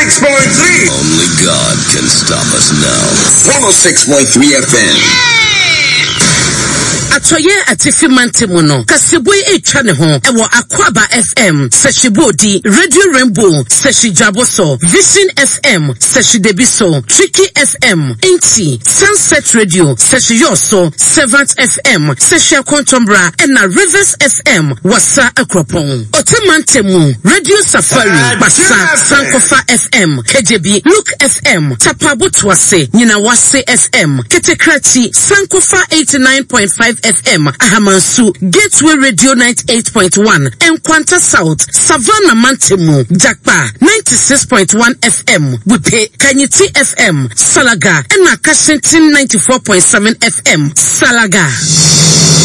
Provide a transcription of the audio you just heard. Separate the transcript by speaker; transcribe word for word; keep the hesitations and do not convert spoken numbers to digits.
Speaker 1: six point three.
Speaker 2: Only God can stop us now.
Speaker 1: one oh six point three F M.
Speaker 3: Atoye atifi mantemono kaseboy etwa ne ho ewo Akwaba F M Seshibodi Radio Rainbow Seshijaboso Vision F M Seshidebiso Tricky F M Inti Sunset Radio Seshiyoso Servant F M Seshiakontombra and Rivers F M Wasa Akropon Otemantemu Radio Safari Basa Sankofa F M K J B Luke F M Tapabutwase Nyinawase F M Ketekrati Sankofa eighty-nine point five F M Ahamansu Gateway Radio ninety-eight point one and Kwanta South Savannah Mantemu Jakpa ninety-six point one F M Wipe Kanyiti F M Salaga and Akashintin ninety-four point seven F M Salaga.